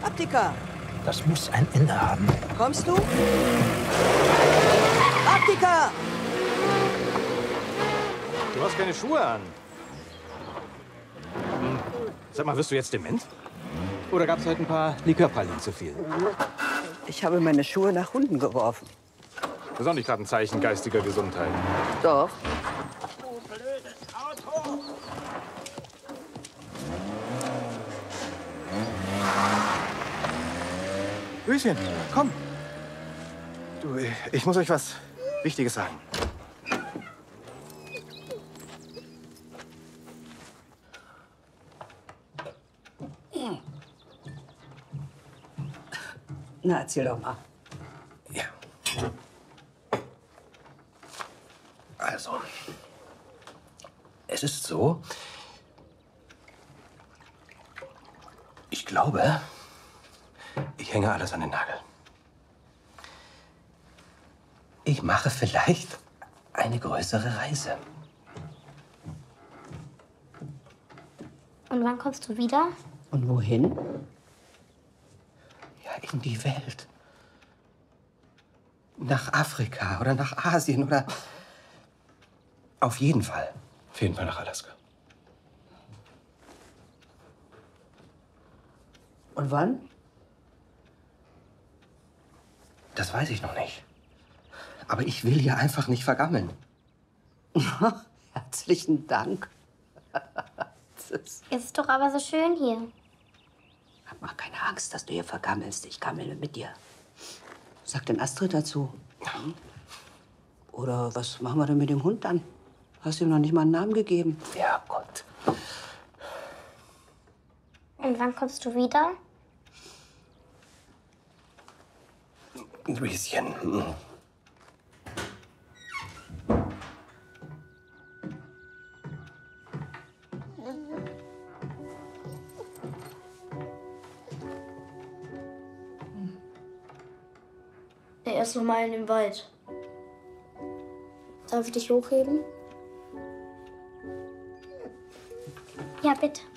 Praktika! Das muss ein Ende haben. Kommst du? Praktika! Du hast keine Schuhe an. Sag mal, wirst du jetzt dement? Oder gab es heute ein paar Likörpralinen zu viel? Ich habe meine Schuhe nach unten geworfen. Das ist auch nicht gerade ein Zeichen geistiger Gesundheit. Doch. Rüschen, komm. Du, ich muss euch was Wichtiges sagen. Na, erzähl doch mal. Ja. Also, es ist so, ich glaube, ich hänge alles an den Nagel. Ich mache vielleicht eine größere Reise. Und wann kommst du wieder? Und wohin? Ja, in die Welt. Nach Afrika oder nach Asien oder auf jeden Fall nach Alaska. Und wann? Das weiß ich noch nicht. Aber ich will hier einfach nicht vergammeln. Herzlichen Dank. Ist doch aber so schön hier. Mach keine Angst, dass du hier vergammelst. Ich gammele mit dir. Was sagt denn Astrid dazu? Hm? Oder was machen wir denn mit dem Hund dann? Hast du ihm noch nicht mal einen Namen gegeben? Ja, Gott. Und wann kommst du wieder? Rüschen. Er ist noch mal in dem Wald. Darf ich dich hochheben? Ja, bitte.